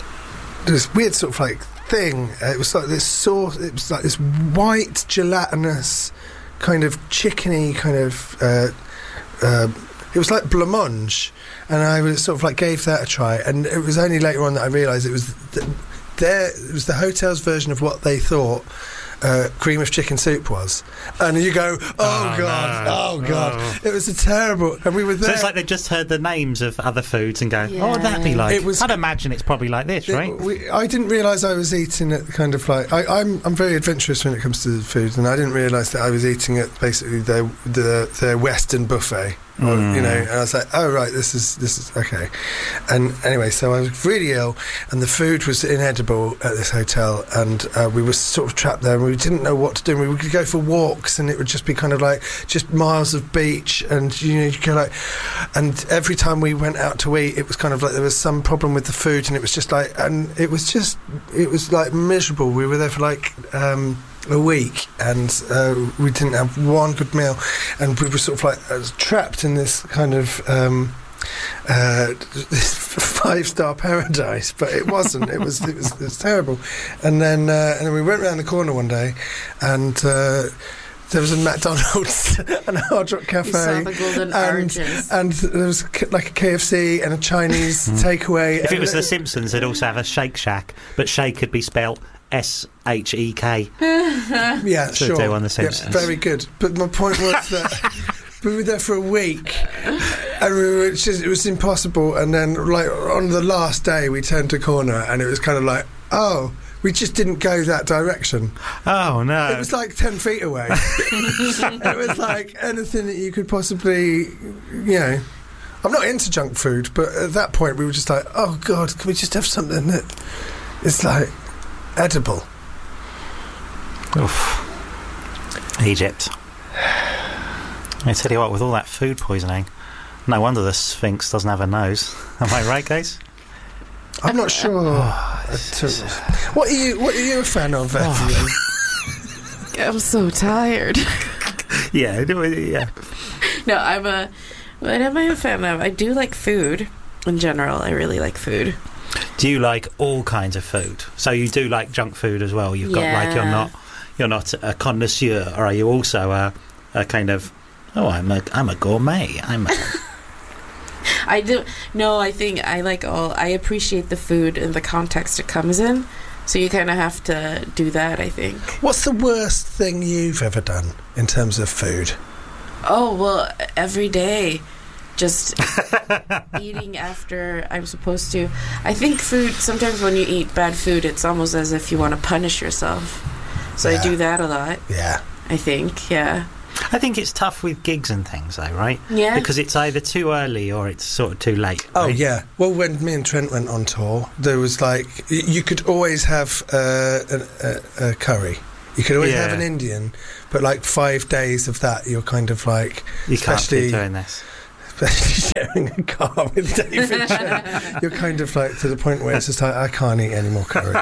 this weird sort of like thing. Uh, it was like this sauce. It was like this white gelatinous kind of chickeny kind of. Uh, uh, it was like blancmange, and I was sort of like gave that a try, and it was only later on that I realised it was th- their it was the hotel's version of what they thought uh, cream of chicken soup was, and you go, oh, Oh, god, no. oh god, Oh. it was a terrible, and we were there. so it's like they just heard the names of other foods and go, Yeah. "Oh, would that be like?" It was- I'd imagine it's probably like this, It- right? we, I didn't realise I was eating it kind of like I, I'm I'm very adventurous when it comes to food, and I didn't realise that I was eating it basically their the their Western buffet. Or, Mm. you know, and I was like, oh right, this is this is okay. And anyway, so I was really ill, and the food was inedible at this hotel, and uh, we were sort of trapped there, and we didn't know what to do. And we could go for walks, and it would just be kind of like just miles of beach, and you know, you go like, and every time we went out to eat, it was kind of like there was some problem with the food, and it was just like, and it was just, it was like miserable. We were there for like. Um, a week, and uh, we didn't have one good meal, and we were sort of like uh, trapped in this kind of um, uh, this five star paradise, but it wasn't. It was it was, it was terrible. And then uh, and then we went round the corner one day, and uh, there was a McDonald's and a Hard Rock Cafe. You saw the golden and, arches. and there was k- like a K F C and a Chinese takeaway. If it and was The Simpsons, they'd also have a Shake Shack, but Shake could be spelt S H E K. yeah, So sure, do on The Yeah, Simpsons. very good. But my point was that we were there for a week, and we were it's just, it was impossible. And then, like on the last day, we turned a corner, and it was kind of like, oh, we just didn't go that direction. Oh no! It was like ten feet away. It was like anything that you could possibly, you know. I'm not into junk food, but at that point, we were just like, oh god, can we just have something that is like edible? Oof. Egypt. I tell you what, with all that food poisoning, no wonder the Sphinx doesn't have a nose. Am I right, guys? I'm not sure. at all. What are you? What are you a fan of, Evelyn? I'm so tired. Yeah, do it, yeah. No, I'm a. What am I a fan of? I do like food in general. I really like food. Do you like all kinds of food? So you do like junk food as well. You've got like you're Yeah. not you're not a connoisseur, or are you also a, a kind of oh I'm a I'm a gourmet. I'm a, I do. No, I think I like all. I appreciate the food in the context it comes in. So you kind of have to do that, I think. What's the worst thing you've ever done in terms of food? Oh, well, every day, just eating after I'm supposed to. I think food, sometimes when you eat bad food, it's almost as if you want to punish yourself. So Yeah. I do that a lot, Yeah. I think, yeah. I think it's tough with gigs and things, though, right? Yeah. Because it's either too early or it's sort of too late. Oh, right? yeah. Well, when me and Trent went on tour, there was like... y- You could always have uh, a, a, a curry. You could always Yeah. have an Indian, but like five days of that, you're kind of like... You can't especially- keep doing this. Especially sharing a car with David Sher. You're kind of like to the point where it's just like, I can't eat any more curry.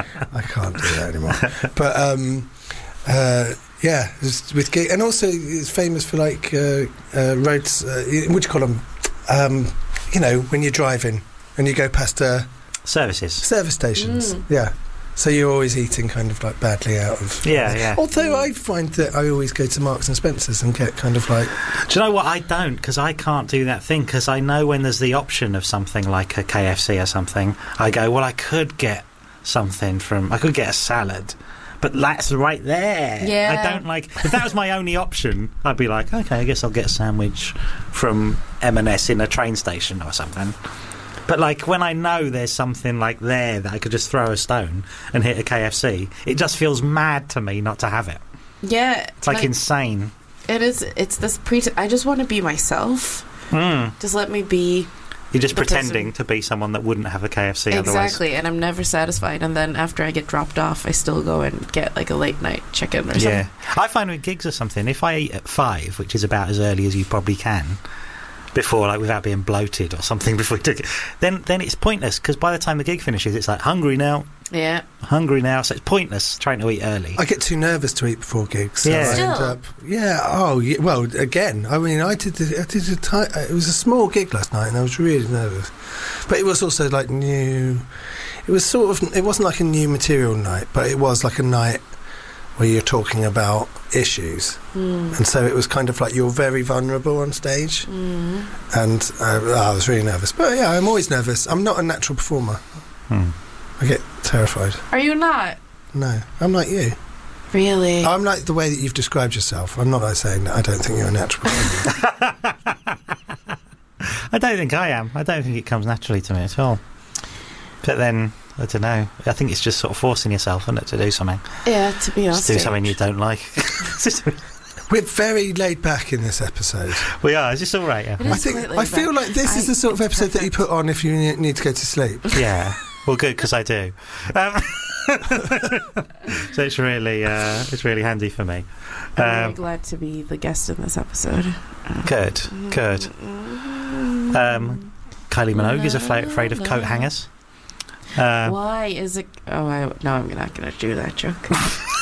I can't do that anymore. But, um... Uh, yeah, just with gig, and also it's famous for like uh, uh, roads. Uh, what do you call them? Um, you know, when you're driving and you go past uh, Services. service stations. Mm. Yeah, so you're always eating kind of like badly out of. Yeah, yeah. Although I find that I always go to Marks and Spencers and get kind of like. Do you know what? I don't, because I can't do that thing, because I know when there's the option of something like a K F C or something, I go, well, I could get something from... I could get a salad. But that's right there. Yeah. I don't like... If that was my only option, I'd be like, OK, I guess I'll get a sandwich from M and S in a train station or something. But, like, when I know there's something, like, there that I could just throw a stone and hit a K F C, it just feels mad to me not to have it. Yeah. It's, like, insane. It is. It's this pre... I just want to be myself. Mm. Just let me be... You're just The pretending person- to be someone that wouldn't have a K F C otherwise. Exactly, and I'm never satisfied. And then after I get dropped off, I still go and get like a late night chicken or something. Yeah. I find with gigs or something, if I eat at five, which is about as early as you probably can, before, like, without being bloated or something before you took it, then, then it's pointless, because by the time the gig finishes, it's like, hungry now, Yeah. hungry now, so it's pointless trying to eat early. I get too nervous to eat before gigs. So Yeah. I end Still? up. Yeah. Oh, yeah, well, again, I mean, I did. The, I did a ti- It was a small gig last night, and I was really nervous. But it was also like new. It was sort of. It wasn't like a new material night, but it was like a night where you're talking about issues, Mm. and so it was kind of like you're very vulnerable on stage, Mm. and uh, I was really nervous. But yeah, I'm always nervous. I'm not a natural performer. Hmm. I get terrified. Are you not? No, I'm like you. Really? I'm like the way that you've described yourself. I'm not like saying that I don't think you're a natural performer. I don't think I am. I don't think it comes naturally to me at all. But then, I don't know. I think it's just sort of forcing yourself, isn't it, to do something. Yeah, to be honest. Just do something you don't like. We're very laid back in this episode. We are. Is this all right? Yeah. It I is think quite laid I feel back. like this is I- the sort of it's episode that you perfect. put on if you ne- need to go to sleep. Yeah. Well, good, because I do. Um, so it's really, uh, it's really handy for me. I'm very Um, glad to be the guest in this episode. good, good. Um, Kylie Minogue is afla- afraid of coat hangers. Um, Why is it? Oh, I, no, I'm not going to do that joke.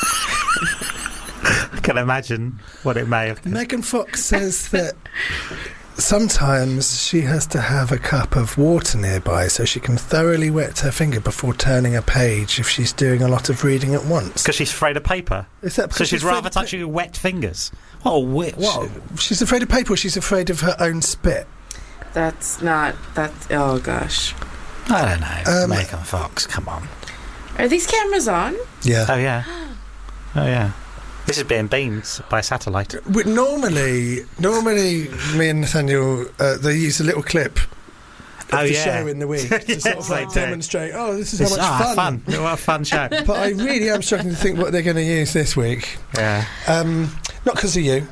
I can imagine what it may have. Megan Fox says that sometimes she has to have a cup of water nearby so she can thoroughly wet her finger before turning a page if she's doing a lot of reading at once. Because she's afraid of paper. Is that So because she's afraid rather of pa- touching wet fingers. What a wi- what? a- She's afraid of paper, or she's afraid of her own spit. That's not. That's. Oh, gosh. I don't know. Um, Megan Fox, come on. Are these cameras on? Yeah. Oh yeah. Oh yeah. This is being beamed by satellite. We- Normally, normally, me and Nathaniel, uh, they use a little clip of Oh, the yeah. show in the week to Yes, sort of like they do. demonstrate. Oh, this is It's, how much ah, fun. fun. What a fun show. But I really am struggling to think what they're going to use this week. Yeah. Um, not because of you.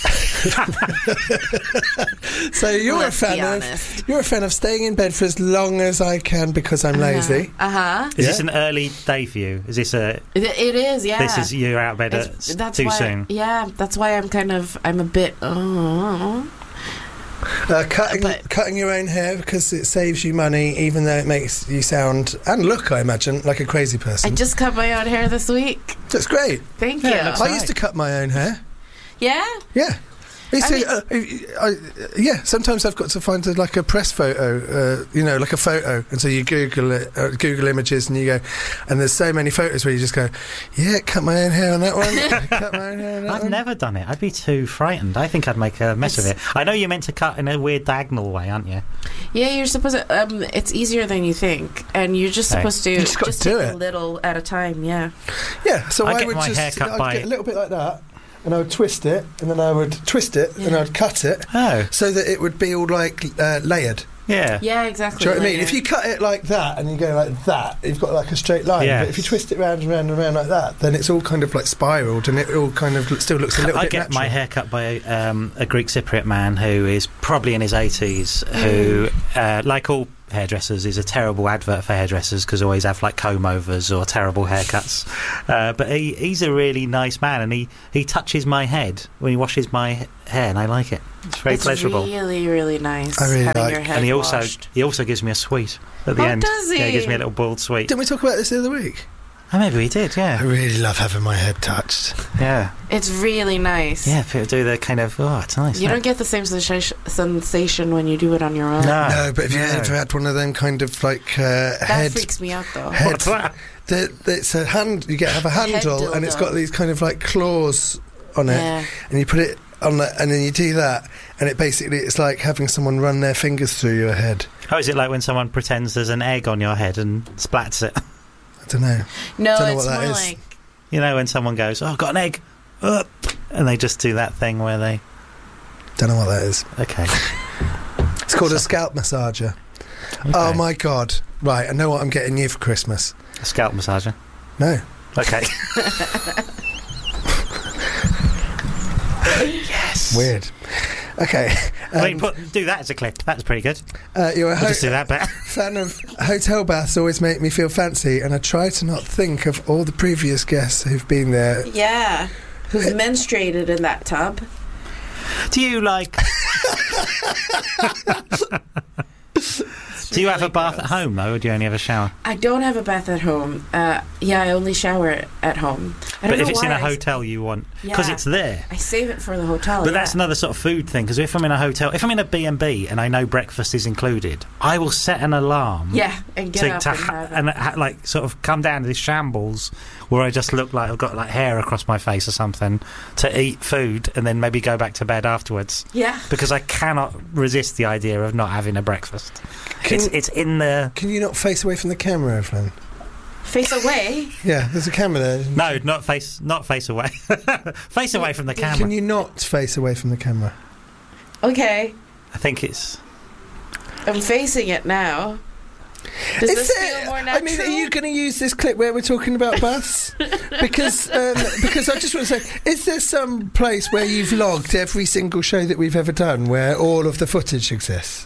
So you're Let's a fan be of honest. you're a fan of staying in bed for as long as I can because I'm lazy. Uh huh. Is Yeah. this an early day for you? Is this a? It, it is. Yeah. This is you're out of bed at It's- s- that's too why, soon. Yeah, that's why I'm kind of. I'm a bit. Oh. Uh, cutting But- cutting your own hair because it saves you money, even though it makes you sound and look, I imagine, like a crazy I person. just cut my own hair this week. That's great. Thank Yeah, you. it looks I right. used to cut my own hair. Yeah. Yeah. I used I to, uh, I, yeah, sometimes I've got to find a, like a press photo, uh, you know, like a photo, and so you Google it, uh, Google images, and you go, and there's so many photos where you just go, yeah, cut my own hair on that one, cut my own hair on that I've one. never done it. I'd be too frightened. I think I'd make a mess of it. I know you're meant to cut in a weird diagonal way, aren't you? Yeah, you're supposed to. Um, it's easier than you think, and you're just Okay. supposed to You just gotta do take it. a little at a time. Yeah. Yeah, so I I, get would my just, hair cut I'd by- get a little bit like that, and I would twist it, and then I would twist it, and Yeah. I'd cut it, Oh. so that it would be all like uh, layered. Yeah. Yeah, exactly. Do you know what I mean? linear. If you cut it like that and you go like that, you've got like a straight line. Yes. But if you twist it round and round and round like that, then it's all kind of like spiralled, and it all kind of still looks a little I bit get natural. my hair cut by um, a Greek Cypriot man who is probably in his eighties, who, uh, like all hairdressers, is a terrible advert for hairdressers because always have like comb overs or terrible haircuts. Uh, but he, he's a really nice man, and he, he touches my head when he washes my h- hair, and I like it. It's very it's pleasurable. really, really nice. I really having like- your head And he also washed. he also gives me a sweet at the Oh, end. does he? Yeah, he gives me a little boiled sweet. Didn't we talk about this the other week? Oh, maybe we did. I Yeah, really love having my head touched. yeah, It's really nice. yeah. People do the kind of oh, it's nice. You isn't don't get the same sensa- sensation when you do it on your own. it? no, No, but have you no. ever had one of them kind of like uh, That head? freaks me out, though. head What's that? the, the, it's a hand. You get have a handle, and it's dildo. got these kind of like claws on it, Yeah. and you put it on that, and then you do that, and it basically it's like having someone run their fingers through your head. Oh, is it like when someone pretends there's an egg on your head and splats it? I don't know. No, Don't know it's what that more is. like You know, when someone goes, "Oh, I've got an egg," uh, and they just do that thing where they Don't know what that is. okay. It's called a scalp massager. Oh Okay. my god! Right, I know what I'm getting you for Christmas. A scalp massager. No. Okay. Yes. Weird. Okay. I mean, Um, put, do that as a clip. That's pretty good. uh, you're a We'll ho- just do that bit. fan of hotel baths. Always make me feel fancy, and I try to not think of all the previous guests who've been there. yeah, who's menstruated in that tub. Do you like? Do you have a bath at home though, or do you only have a shower? I don't have a bath at home. Uh, yeah, I only shower at home. I don't But know if it's why in a I- hotel, you want because Yeah. it's there. I save it for the hotel. But yeah. that's another sort of food thing. Because if I'm in a hotel, if I'm in a B and B and I know breakfast is included, I will set an alarm. Yeah, and get to, up to and ha- have it. and ha- like sort of come down to this shambles where I just look like I've got like hair across my face or something to eat food and then maybe go back to bed afterwards Yeah. because I cannot resist the idea of not having a breakfast. Can, It's it's in the can you not face away from the camera, Evelyn? Face away. Yeah, there's a camera there. no, not face not face away, face away from the camera. Can you not face away from the camera? Okay, I think it's I'm facing it now. Does Is this it- feel more I natural? mean, are you going to use this clip where we're talking about baths? because um, because I just want to say, is there some place where you've logged every single show that we've ever done where all of the footage exists?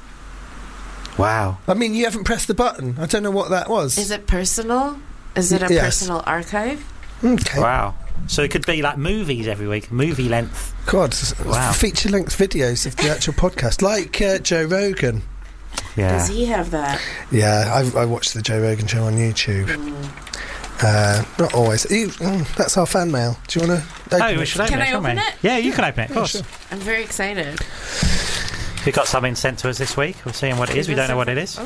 wow. I mean, you haven't pressed the button. I don't know what that was. Is it personal? Is it a Yes. personal archive? Okay. Wow. So it could be like movies every week, movie length. God, s- Wow. feature-length videos of the actual podcast, like uh, Joe Rogan. Yeah. Does he have that? Yeah, I, I watched the Joe Rogan show on YouTube. Mm. Uh, not always. You, mm, that's our fan mail. Do you want to? Oh, we should open Can it, I shouldn't open we? it? Yeah, you can open it, of Yeah, course. sure. I'm very excited. We've got something sent to us this week. We're seeing what it is. We don't know what it is.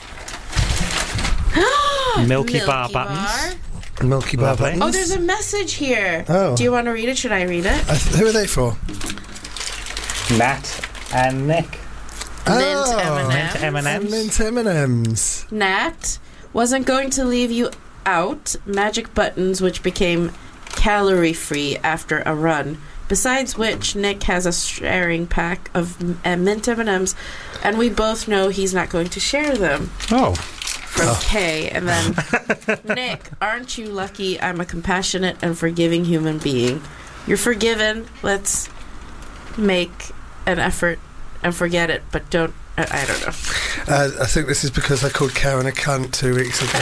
Oh. Milky Bar buttons. Milky Bar Lovely. buttons. Oh, there's a message here. Oh. Do you want to read it? Should I read it? I th- who are they for? Nat and Nick. Mint Oh, M and Mint M and And M's. Mint M and M's. Nat wasn't going to leave you out. Magic buttons, which became calorie free after a run. Besides which, Nick has a sharing pack of uh, Mint M and M's, and we both know he's not going to share them. Oh. From Oh. Kay, and then Nick, aren't you lucky? I'm a compassionate and forgiving human being. You're forgiven. Let's make an effort and forget it, but don't. I, I don't know. Uh, I think this is because I called Karen a cunt two weeks ago.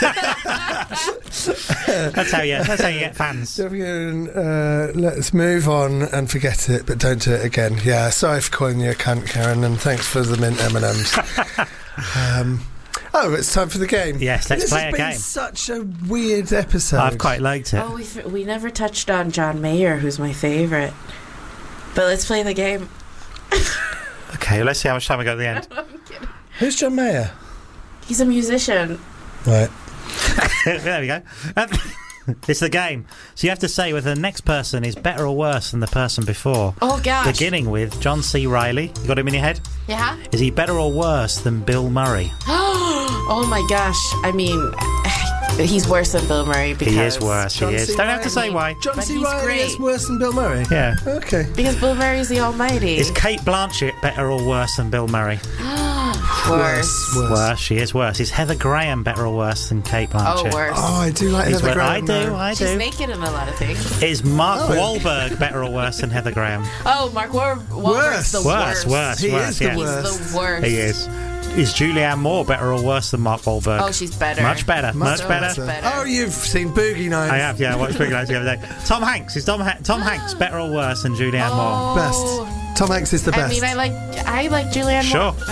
That's how you. That's how you get fans. uh, let's move on and forget it, but don't do it again. Yeah, sorry for calling you a cunt, Karen, and thanks for the Mint M and M's. um, oh, it's time for the game. Yes, let's this play has a been game. Such a weird episode. I've quite liked it. Oh, we f- we never touched on John Mayer, who's my favorite. But let's play the game. Okay, let's see how much time we got at the end. I'm kidding. Who's John Mayer? He's a musician. Right. There we go. Um, it's the game. So you have to say whether the next person is better or worse than the person before. Oh gosh. Beginning with John C. Reilly. You got him in your head? Yeah. Is he better or worse than Bill Murray? Oh my gosh. I mean, he's worse than Bill Murray because He is worse. John he is. C. Don't have to say Reilly. why. John But C. he's Reilly great. is worse than Bill Murray. Yeah. Okay. Because Bill Murray's the Almighty. Is Kate Blanchett better or worse than Bill Murray? Worse. Worse. Worse, she is worse. Is Heather Graham better or worse than Kate Blanchett? Oh, worse. Oh, I do like Is Heather wor- Graham. I do, though. I She's do. naked in a lot of things. Is Mark Oh. Wahlberg better or worse than Heather Graham? Oh, Mark War- Wahlberg's the Worse, worst. worse, He worse. is the yeah. worst. He's the worst. He is. Is Julianne Moore better or worse than Mark Wahlberg? Oh, she's better. Much better. Much, So better. much better. Oh, you've seen Boogie Nights. I have, yeah. I watched Big Nights the other day. Tom Hanks. Is Tom, ha- Tom Hanks better or worse than Julianne Moore? Oh. Best. Tom Hanks is the I best. mean, I like I like Julianne Sure. Moore.